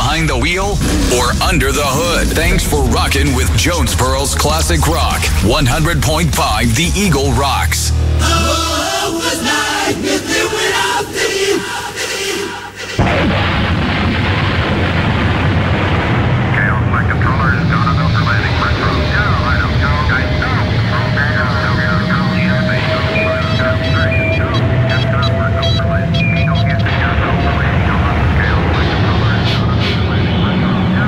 behind the wheel or under the hood. Thanks for rocking with Jonesboro's Classic Rock. 100.5 The Eagle rocks. Oh, was like if they went out